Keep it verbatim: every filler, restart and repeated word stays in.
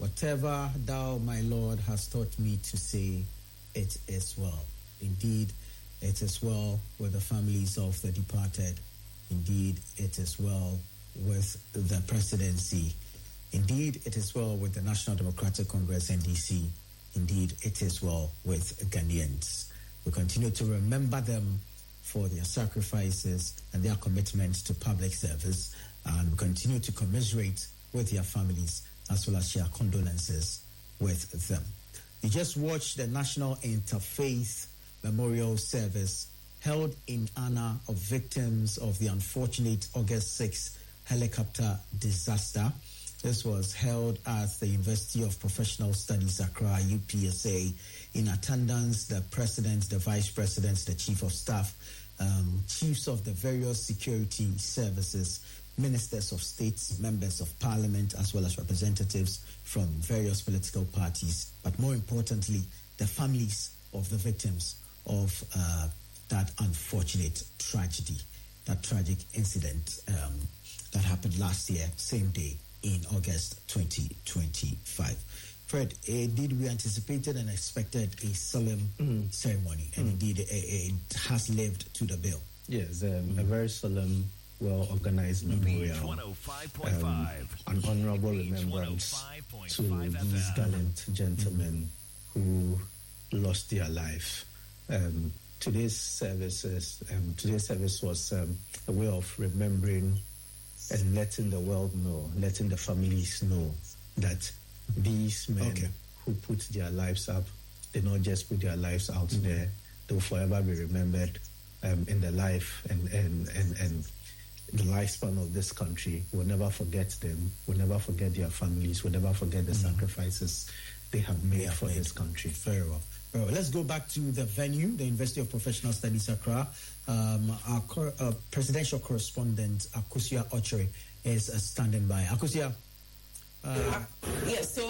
Whatever thou, my Lord, hast taught me to say, it is well. Indeed, it is well with the families of the departed. Indeed, it is well with the presidency. Indeed, it is well with the National Democratic Congress, N D C. Indeed, it is well with Ghanaians. We continue to remember them for their sacrifices and their commitment to public service, and we continue to commiserate with their families as well as share condolences with them. You just watched the National Interfaith Memorial Service held in honor of victims of the unfortunate August sixth helicopter disaster. This was held at the University of Professional Studies, Accra, U P S A. In attendance, the President, the Vice President, the Chief of Staff, um, chiefs of the various security services, ministers of states, members of parliament, as well as representatives from various political parties, but more importantly, the families of the victims of uh, that unfortunate tragedy, that tragic incident um, that happened last year, same day in August twenty twenty-five. Fred, indeed, we anticipated and expected a solemn mm. ceremony, and mm. indeed, it, it has lived to the bill. Yes, um, mm. a very solemn, well-organized memorial, um, an honorable remembrance to these gallant gentlemen who lost their life. Um, today's services, um, today's service was um, a way of remembering and letting the world know, letting the families know that these men okay. who put their lives up, they not just put their lives out mm-hmm. there, they will forever be remembered um, in the life and, and, and, and the lifespan of this country. We'll never forget them. We'll never forget their families. We'll never forget the mm-hmm. sacrifices they have made they have for made. this country. Very well. Very well. Let's go back to the venue, the University of Professional Studies, Accra. Um, our cor- uh, presidential correspondent, Akosua Okyere, is uh, standing by. Akosua. Uh, yes, so